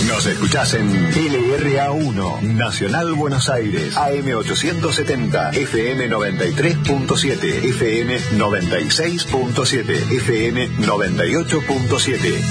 Nos escuchás en LRA1, Nacional Buenos Aires, AM870, FM 93.7, FM 96.7, FM 98.7.